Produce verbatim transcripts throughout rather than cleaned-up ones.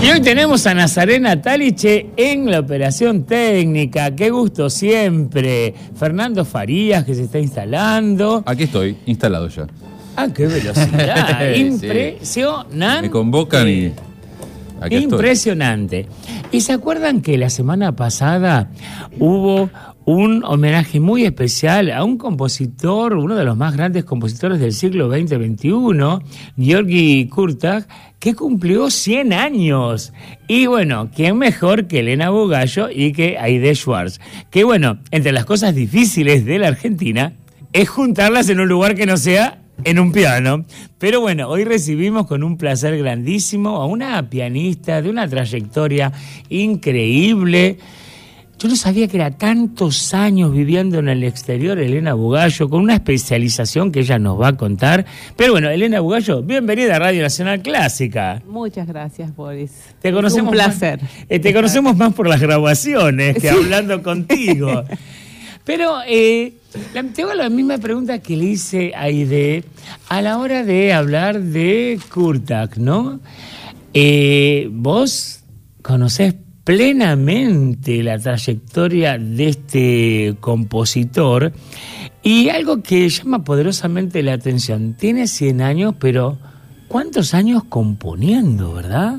Y hoy tenemos a Nazarena Taliche en la operación técnica. Qué gusto siempre. Fernando Farías, que se está instalando. Aquí estoy, instalado ya. Ah, qué velocidad. Impresionante. Me convocan y aquí Impresionante. estoy. ¿Y se acuerdan que la semana pasada hubo un homenaje muy especial a un compositor, uno de los más grandes compositores del siglo veinte veintiuno, György Kurtág, que cumplió cien años? Y bueno, ¿quién mejor que Elena Bugallo y que Aide Schwartz? Que bueno, entre las cosas difíciles de la Argentina es juntarlas en un lugar que no sea en un piano. Pero bueno, hoy recibimos con un placer grandísimo a una pianista de una trayectoria increíble. Yo no sabía que era tantos años viviendo en el exterior, Elena Bugallo, con una especialización que ella nos va a contar. Pero bueno, Elena Bugallo, bienvenida a Radio Nacional Clásica. Muchas gracias, Boris. Te conocemos un placer. Más, eh, te conocemos más por las grabaciones que sí. Hablando contigo. Pero eh, tengo la misma pregunta que le hice a Aide a la hora de hablar de Kurtág, ¿no? Eh, vos conocés plenamente la trayectoria de este compositor y algo que llama poderosamente la atención. Tiene cien años, pero ¿cuántos años componiendo, verdad?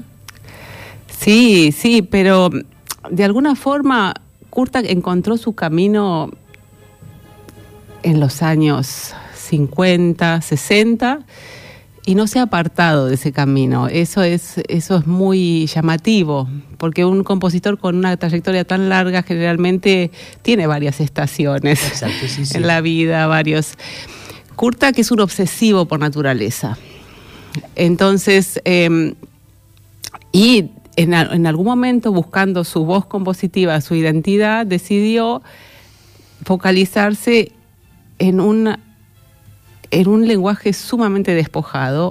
Sí, sí, pero de alguna forma Kurtág encontró su camino en los años cincuenta, sesenta y no se ha apartado de ese camino. Eso es, eso es muy llamativo, porque un compositor con una trayectoria tan larga generalmente tiene varias estaciones. Exacto, sí, sí. En la vida, varios. Kurtág es un obsesivo por naturaleza. Entonces, eh, y en, en algún momento, buscando su voz compositiva, su identidad, decidió focalizarse en una en un lenguaje sumamente despojado,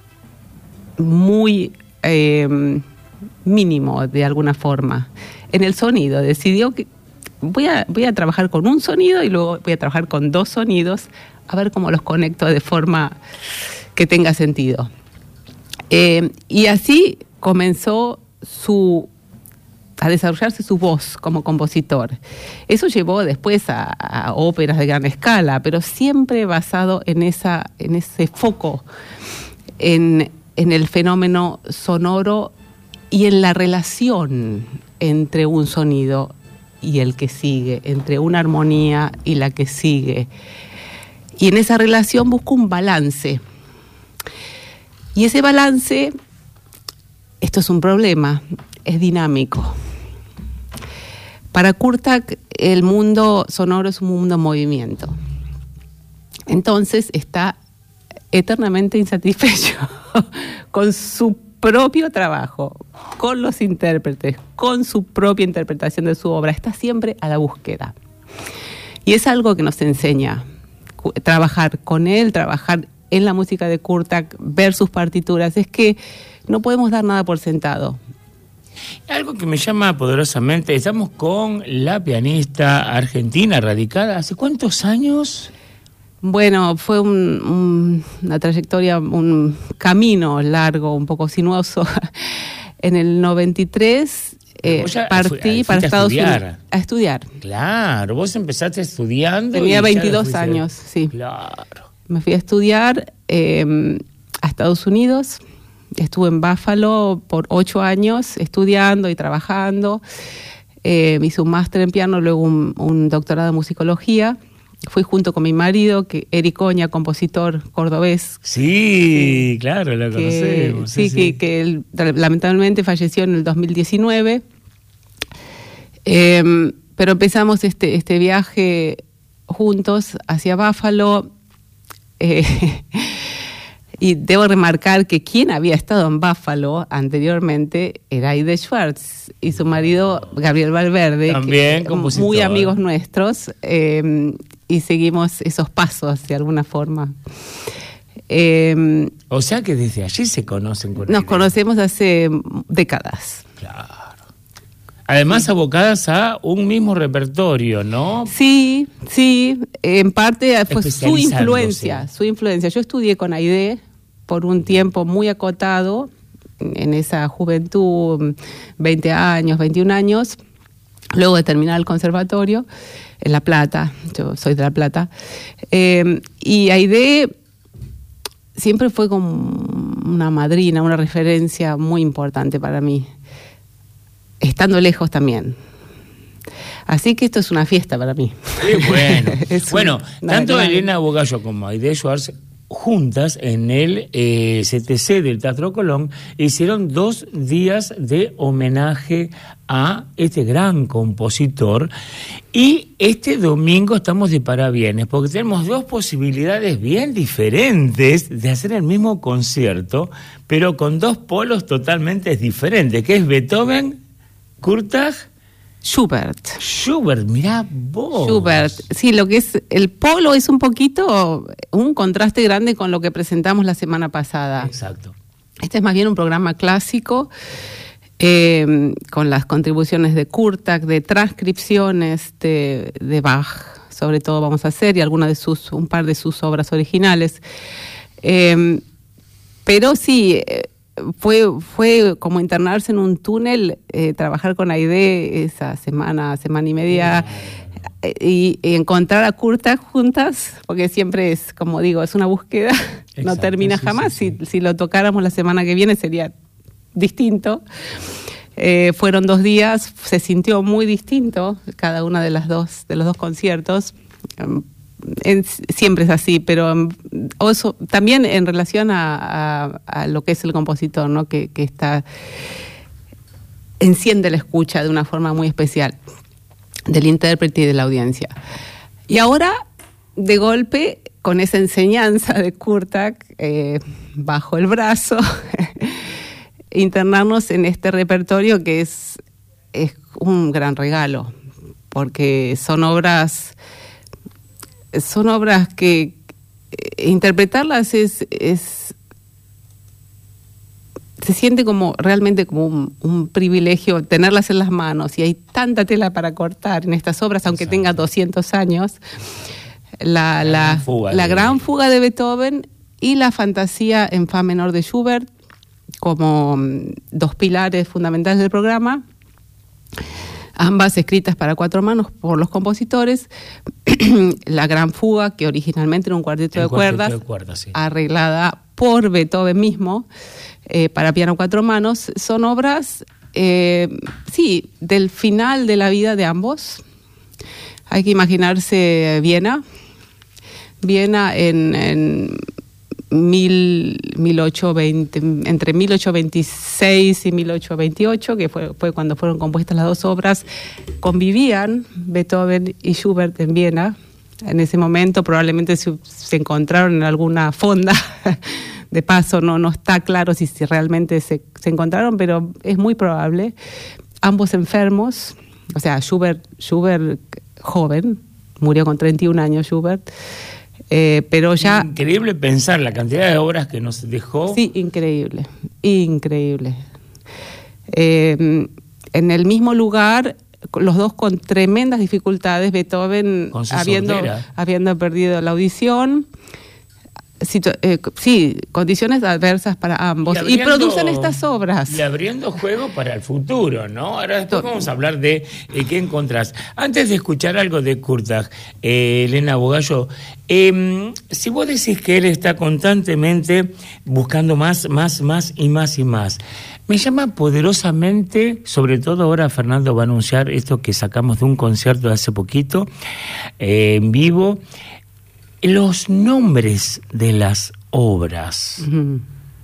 muy eh, mínimo de alguna forma. En el sonido decidió que voy a, voy a trabajar con un sonido y luego voy a trabajar con dos sonidos, a ver cómo los conecto de forma que tenga sentido. Eh, y así comenzó su a desarrollarse su voz como compositor. Eso llevó después a, a óperas de gran escala, pero siempre basado en esa, en ese foco, en, en el fenómeno sonoro y en la relación entre un sonido y el que sigue, entre una armonía y la que sigue. Y en esa relación busca un balance. Y ese balance, esto es un problema, es dinámico. Para Kurtág, el mundo sonoro es un mundo en movimiento. Entonces está eternamente insatisfecho con su propio trabajo, con los intérpretes, con su propia interpretación de su obra. Está siempre a la búsqueda. Y es algo que nos enseña trabajar con él, trabajar en la música de Kurtág, ver sus partituras. Es que no podemos dar nada por sentado. Algo que me llama poderosamente, estamos con la pianista argentina radicada, ¿hace cuántos años? Bueno, fue un, un, una trayectoria, un camino largo, un poco sinuoso. En el noventa y tres eh, partí para Estados Unidos a estudiar. Claro, vos empezaste estudiando. Tenía veintidós años, sí. Claro. Me fui a estudiar eh, a Estados Unidos. Estuve en Buffalo por ocho años estudiando y trabajando. Eh, hice un máster en piano, luego un, un doctorado en musicología. Fui junto con mi marido, que Eric Oña, compositor cordobés. Sí, eh, claro, lo que, conocemos. Sí, sí, que, que él, lamentablemente falleció en el dos mil diecinueve. Eh, pero empezamos este, este viaje juntos hacia Buffalo. Eh, Y debo remarcar que quien había estado en Buffalo anteriormente era Aide Schwartz y su marido Gabriel Valverde, también que, compositor. Muy amigos nuestros, eh, y seguimos esos pasos de alguna forma. Eh, o sea que desde allí se conocen con Nos Aide. Conocemos hace décadas. Claro. Además, sí. Abocadas a un mismo repertorio, ¿no? Sí, sí. En parte fue su influencia, su influencia. Yo estudié con Aide por un tiempo muy acotado, en esa juventud, veinte años, veintiún años, luego de terminar el conservatorio, en La Plata, yo soy de La Plata, eh, y Aidé siempre fue como una madrina, una referencia muy importante para mí, estando lejos también. Así que esto es una fiesta para mí. Qué bueno. Bueno, un, tanto una, Elena Bogallo como Aidé Schwartz juntas en el eh, C T C del Teatro Colón hicieron dos días de homenaje a este gran compositor, y este domingo estamos de parabienes porque tenemos dos posibilidades bien diferentes de hacer el mismo concierto, pero con dos polos totalmente diferentes, que es Beethoven, Kurtág, Schubert. Schubert, mirá vos. Schubert, sí, lo que es el polo es un poquito un contraste grande con lo que presentamos la semana pasada. Exacto. Este es más bien un programa clásico eh, con las contribuciones de Kurtág, de transcripciones de, de Bach, sobre todo vamos a hacer, y algunas de sus, un par de sus obras originales. Eh, pero sí. Eh, Fue, fue como internarse en un túnel, eh, trabajar con Aidé esa semana, semana y media, eh, y, y encontrar a Kurtág juntas, porque siempre es, como digo, es una búsqueda, exacto, no termina sí, jamás. Sí, sí. Si, si lo tocáramos la semana que viene sería distinto. Eh, fueron dos días, se sintió muy distinto cada una de las dos, de los dos conciertos. Um, En, siempre es así, pero um, oso, también en relación a, a, a lo que es el compositor, ¿no? que, que está enciende la escucha de una forma muy especial del intérprete y de la audiencia. Y ahora, de golpe, con esa enseñanza de Kurtág eh, bajo el brazo, internarnos en este repertorio que es, es un gran regalo, porque son obras Son obras que eh, interpretarlas es, es se siente como realmente como un, un privilegio tenerlas en las manos, y hay tanta tela para cortar en estas obras, aunque Exacto. tenga doscientos años. La, la, la, gran, fuga la de... gran fuga de Beethoven y la fantasía en fa menor de Schubert como dos pilares fundamentales del programa. Ambas escritas para cuatro manos por los compositores. La Gran Fuga, que originalmente era un cuarteto, de, cuarteto cuerdas, de cuerdas, sí. arreglada por Beethoven mismo, eh, para piano cuatro manos, son obras, eh, sí, del final de la vida de ambos. Hay que imaginarse Viena, Viena en... en Mil, mil ochocientos veinte, entre mil ochocientos veintiséis y mil ochocientos veintiocho, que fue, fue cuando fueron compuestas las dos obras, convivían Beethoven y Schubert en Viena. En ese momento probablemente se, se encontraron en alguna fonda de paso, no, no está claro si, si realmente se, se encontraron, pero es muy probable. Ambos enfermos, o sea, Schubert, Schubert joven, murió con treinta y un años Schubert. Eh, pero ya... Increíble pensar la cantidad de obras que nos dejó. Sí, increíble, increíble. Eh, en el mismo lugar, los dos con tremendas dificultades, Beethoven habiendo, habiendo perdido la audición, situ- eh, sí, condiciones adversas para ambos, y, abriendo, y producen estas obras. Y abriendo juego para el futuro, ¿no? Ahora después vamos a hablar de eh, qué encontrás. Antes de escuchar algo de Kurtág, eh, Elena Bogallo, eh, si vos decís que él está constantemente buscando más, más, más y más y más, me llama poderosamente, sobre todo ahora Fernando va a anunciar esto que sacamos de un concierto de hace poquito, eh, en vivo, los nombres de las obras. Uh-huh.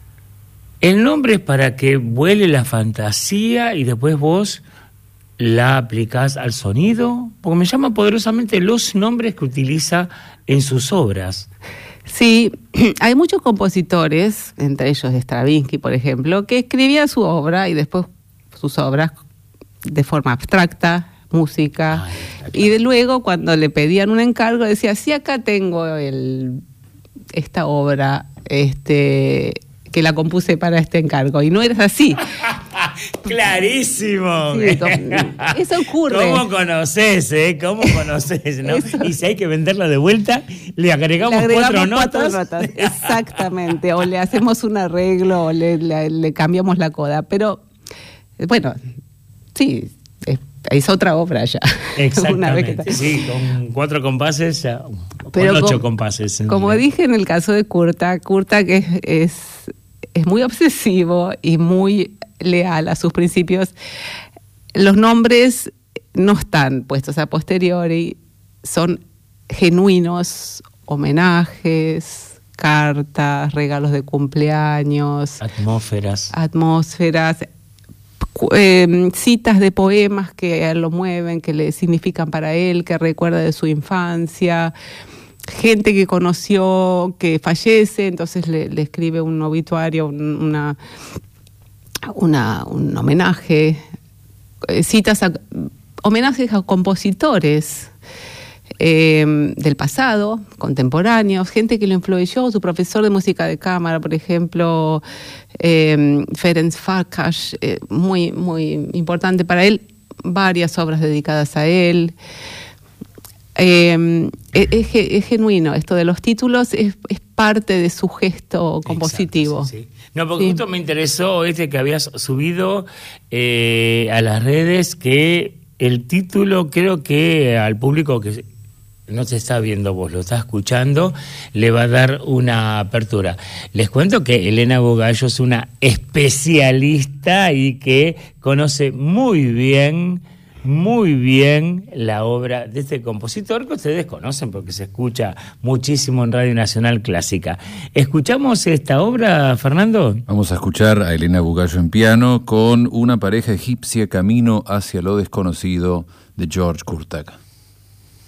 El nombre es para que vuele la fantasía y después vos la aplicás al sonido, porque me llama poderosamente los nombres que utiliza en sus obras. Sí, hay muchos compositores, entre ellos Stravinsky, por ejemplo, que escribía su obra y después sus obras de forma abstracta, música, Ay, claro. Y de luego cuando le pedían un encargo decía, sí, acá tengo el esta obra este que la compuse para este encargo, y no era así. Clarísimo. Sí, com- eso ocurre. ¿Cómo conoces, eh? ¿Cómo conoces, no? Y si hay que venderla de vuelta, le agregamos, Le agregamos cuatro, cuatro notas. notas. Exactamente. O le hacemos un arreglo o le, le- le cambiamos la coda. Pero, bueno, sí, es, es otra obra ya. Una vez que Exactamente. está- Sí, con cuatro compases, ya, Pero con ocho com- compases. Como dije en el caso de Kurta, Kurta que es, es, es muy obsesivo y muy leal a sus principios. Los nombres no están puestos a posteriori, son genuinos homenajes, cartas, regalos de cumpleaños, Atmósferas. atmósferas, cu- eh, citas de poemas que a él lo mueven, que le significan para él, que recuerda de su infancia, gente que conoció, que fallece, entonces le, le escribe un obituario, un- una, una, un homenaje, eh, citas a, homenajes a compositores eh, del pasado, contemporáneos, gente que lo influyó, su profesor de música de cámara, por ejemplo, eh, Ferenc Farkas, eh, muy, muy importante para él, varias obras dedicadas a él. Eh, es, es, es genuino, esto de los títulos es, es parte de su gesto compositivo. Exacto, sí, sí. No, porque Sí. justo me interesó este que habías subido eh, a las redes, que el título, creo que al público que no se está viendo, vos lo estás escuchando, le va a dar una apertura. Les cuento que Elena Bugallo es una especialista y que conoce muy bien, muy bien la obra de este compositor que ustedes conocen porque se escucha muchísimo en Radio Nacional Clásica. ¿Escuchamos esta obra, Fernando? Vamos a escuchar a Elena Bugallo en piano con Una pareja egipcia camino hacia lo desconocido de George Kurtak.